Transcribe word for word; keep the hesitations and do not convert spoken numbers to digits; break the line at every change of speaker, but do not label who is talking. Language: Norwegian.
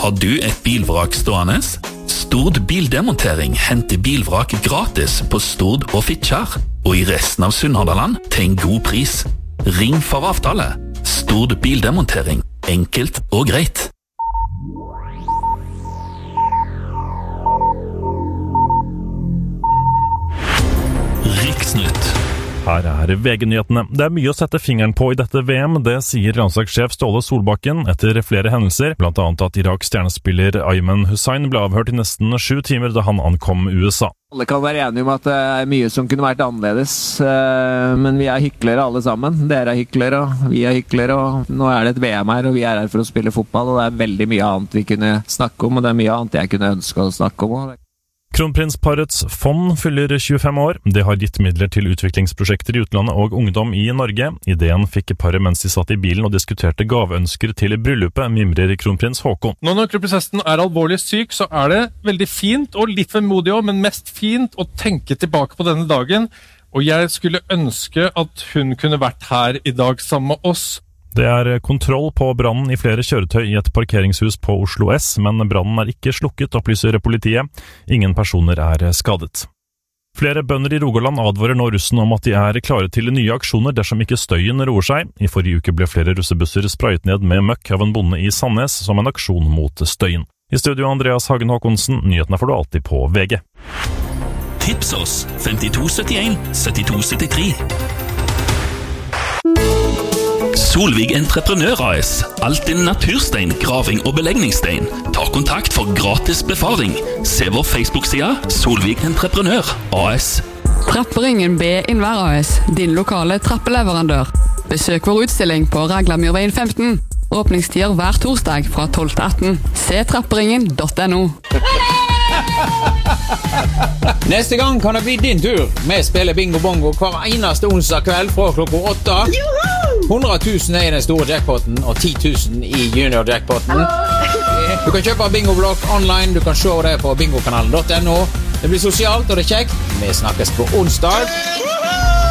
Har du et bilvrak stående? Stord Bildemontering henter bilvrak gratis på Stord og Fitjar, og i resten av Sunnhordland til en god pris. Ring for avtale. Stord Bildemontering. Enkelt og greit. Riksnytt.
Her er V G-nyhetene. Det er mye å sette fingeren på i dette V M, det sier landslagssjef Ståle Solbakken etter flere hendelser, blant annet at Iraks stjernespiller Ayman Hussein ble avhørt i nesten sju timer da han ankom U S A.
Alle kan være enige om at det er mye som kunne vært annerledes, men vi er hyklere alle sammen. Dere er hyklere, og vi er hyklere, og nå er det et V M her, og vi er her for å spille fotball, og det er veldig mye annet vi kunne snakke om, og det er mye annet jeg kunne ønske å snakke om.
Kronprinsparets fond fyller tjuefem år. Det har gitt midler til utviklingsprosjekter i utlandet og ungdom i Norge. Ideen fikk paret mens de satt i bilen og diskuterte gaveønsker til bryllupet, mimrer kronprins Håkon.
Nå når kronprinsessen er alvorlig syk, så er det veldig fint, og litt vemodig også, men mest fint å tenke tilbake på denne dagen. Og jeg skulle ønske at hun kunne vært her i dag sammen med oss.
Det er kontroll på brannen i flere kjøretøy i et parkeringshus på Oslo S, men brannen er ikke slukket, opplyser politiet. Ingen personer er skadet. Flere bønder i Rogaland advarer nå russen om at de er klare til nye aksjoner dersom ikke støyen roer seg. I forrige uke ble flere russebusser sprayet ned med møkk av en bonde i Sandnes som en aksjon mot støyen. I studio Andreas Hagen Håkonsen, nyhetene får du alltid på V G.
Tips oss femtito syttien syttito syttitre. Solvig Entreprenør A S. Alt din naturstein, graving og belegningsstein. Ta kontakt for gratis befaring. Se vår Facebook-side Solvig Entreprenør A S.
Trapperingen B Innvær A S, din lokale trappeleverandør. Besøk vår utstilling på Raglamyrveien femten. Åpningstider hver torsdag fra tolv til atten. Se trapperingen punktum no.
Neste gang kan det bli din tur. Vi spiller bingo bongo hver eneste onsdag kveld fra klokka åtte. hundre tusen er i den store jackpoten og ti tusen i junior jackpoten. Du kan kjøpe bingoblokk online, du kan se det på bingokanalen punktum no. Det blir sosialt og det er kjekt. Vi snakkes på onsdag.